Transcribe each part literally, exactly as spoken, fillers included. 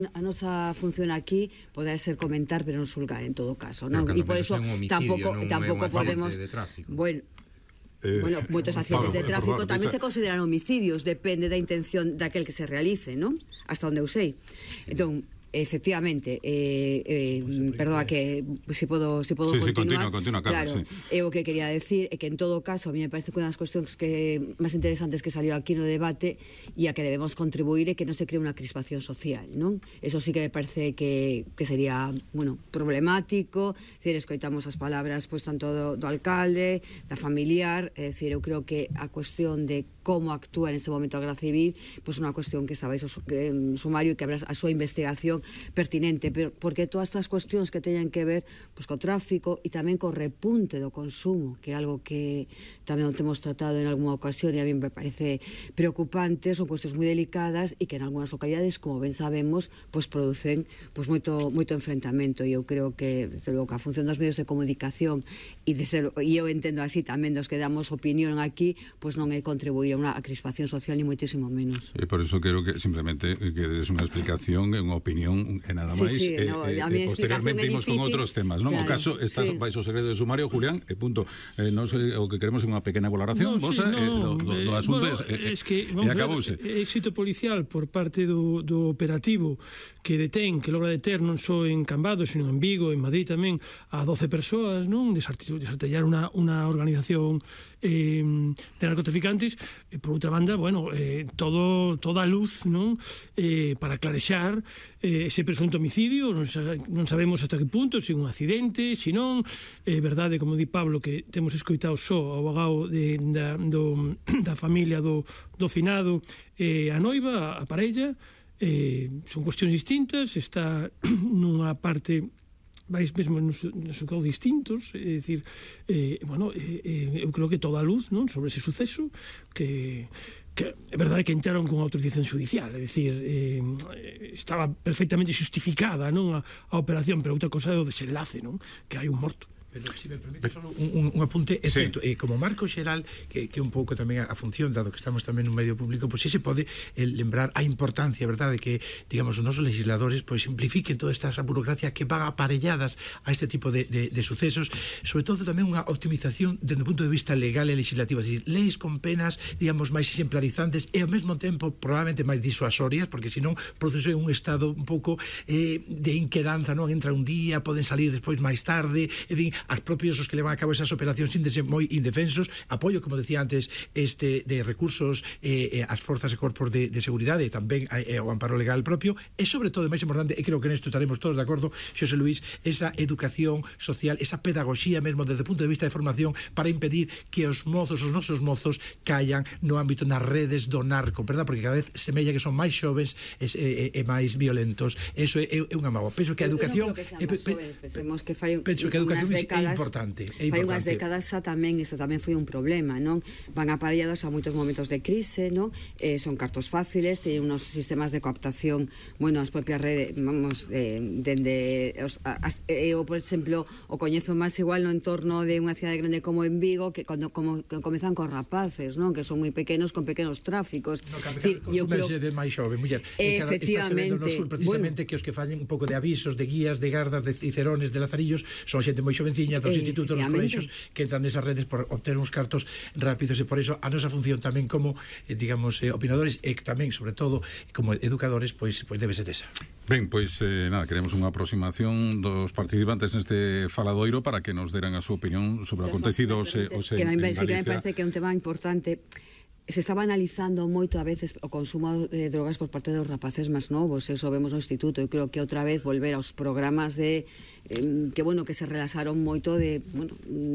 A nosa función aquí poder ser comentar, pero non xulgar en todo caso, non? E por eso tampouco tampouco podemos. Bueno, eh, bueno, moitas acciones de tráfico tamén se consideran homicidios, depende da intención daquel que se realice, non? Hasta onde eu sei. Entón, efectivamente, eh, eh, perdona que se si podo, si podo sí, continuar. Sí, continúa, continúa, claro, sí. É o que quería decir é que en todo caso a mí me parece que unha das cuestións que máis interesantes que salió aquí no debate e a que debemos contribuir é que non se cree unha crispación social, non? Eso sí que me parece que, que sería, bueno, problemático. É dicir, escoitamos as palabras pois tanto do, do alcalde, da familiar, é dicir, eu creo que a cuestión de como actúa en ese momento a Garda Civil pois unha cuestión que estaba iso en sumario e que habrá a súa investigación pertinente, pero porque todas estas cuestións que teñen que ver pois co tráfico e tamén co repunte do consumo, que é algo que tamén o temos tratado en algunha ocasión e a mí me parece preocupante, son cuestións moi delicadas e que en algunhas localidades, como ben sabemos, pois producen pois moito moito enfrentamento, e eu creo que desde logo que a función dos medios de comunicación e desde, e eu entendo así tamén dos que damos opinión aquí, pois non é contribuir a unha crispación social ni moitísimo menos. E por eso quero que simplemente que des unha explicación e unha opinión e nada máis, sí, sí, e, no, e, e posteriormente imos con outros temas, non? Claro, o caso está sí. Baixo o secreto de sumario, Julián, e punto. Eh, non sei, o que queremos é unha pequena valoración, no, vosa, sí, no, eh, do, do, do asunto bueno, eh, es que, e acabouse. Ver, éxito policial por parte do, do operativo que detén, que logra deter non só en Cambados, sino en Vigo, en Madrid tamén, a doce persoas, non? Desartellar unha, unha organización eh, de narcotraficantes, e por outra banda, bueno, eh, todo, toda a luz, non? Eh, para clarexar eh, ese presunto homicidio, non, sa, non sabemos hasta que punto, se un accidente, se non, é eh, verdade, como di Pablo, que temos escoitado só ao abogado de, da, do, da familia do, do finado, eh, a noiva, a parella, eh, son cuestións distintas, está nunha parte vais mesmo nos, nos xulgados distintos, é dicir, eh, bueno, eh, eu creo que toda a luz, non, sobre ese suceso que que é verdade que entraron con autorización judicial, é dicir, eh, estaba perfectamente justificada, non, a, a operación, pero outra cosa é o desenlace, non, que hai un morto. Pero, se me permite, solo un, un, un apunte, é sí. certo, eh, como marco xeral, que, que un pouco tamén a, a función, dado que estamos tamén nun medio público, pois pues, se pode eh, lembrar a importancia, verdade, que, digamos, os nosos legisladores pois pues, simplifiquen toda esta burocracia que van aparelladas a este tipo de, de, de sucesos, sobre todo tamén unha optimización desde o punto de vista legal e legislativo, es decir, leis con penas, digamos, máis exemplarizantes e ao mesmo tempo probablemente máis disuasorias, porque senón produce un estado un pouco eh, de inquedanza, non? Entra un día, poden salir despois máis tarde, en fin, as propios os que levan a cabo esas operacións síntense moi indefensos. Apoio, como decía antes, este de recursos eh, as forzas e corpos de, de seguridade e tamén eh, o amparo legal propio, e sobre todo, máis importante, e creo que nesto estaremos todos de acordo, Xosé Luís, esa educación social, esa pedagogía mesmo desde o punto de vista de formación para impedir que os mozos, os nosos mozos caian no ámbito nas redes do narco, verdad? Porque cada vez semella que son máis xovens e, e, e máis violentos. Eso é, é unha mágoa. Penso que a educación que sean máis xovens, pensemos que fai penso que a educación décadas, é importante, é importante. Fai unhas décadas xa tamén, iso tamén foi un problema, non? Van aparellados a moitos momentos de crise, non? Eh, son cartos fáciles, teñen unos sistemas de cooptación, bueno, as propias redes, vamos, eh, dende os, as, eu, por exemplo, o coñezo máis igual no entorno de unha cidade grande como en Vigo, que cando como, comezan con rapaces, non? Que son moi pequenos, con pequenos tráficos. No, que eu creo de máis xove, muller. Efectivamente. No sur, precisamente, bueno, que os que fallen un pouco de avisos, de guías, de gardas, de cicerones, de lazarillos, son xente moi xovenciña dos institutos, dos colexios, que entran nesas redes por obter uns cartos rápidos, e por eso a nosa función tamén como, eh, digamos, eh, opinadores e tamén, sobre todo, como educadores, pois, pois debe ser esa. Ben, pois, eh, nada, queremos unha aproximación dos participantes neste faladoiro para que nos deran a súa opinión sobre o acontecido os, os en, en Galicia. Que me parece que é un tema importante. Se estaba analizando moito a veces o consumo de drogas por parte dos rapaces máis novos, eso vemos no instituto, e creo que outra vez volver aos programas de eh, que, bueno, que se relaxaron moito de, bueno,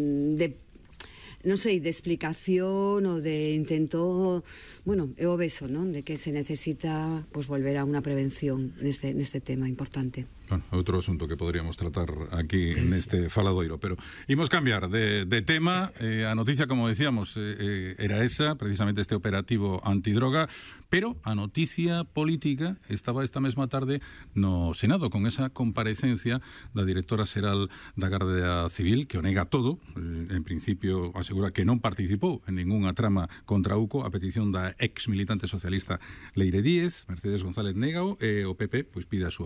de non sei, de explicación ou de intento, bueno, é o beso, non? De que se necesita, pues, volver a unha prevención neste, neste tema importante. Bueno, outro asunto que poderíamos tratar aquí neste faladoiro, pero imos cambiar de, de tema. Eh, a noticia, como decíamos, eh, era esa, precisamente este operativo antidroga, pero a noticia política estaba esta mesma tarde no Senado, con esa comparecencia da directora xeral da Garda Civil, que o nega todo, eh, en principio asegura asegura que non participou en ningunha trama contra UCO a petición da ex militante socialista Leire Díez. Mercedes González négao e o P P pois pide a súa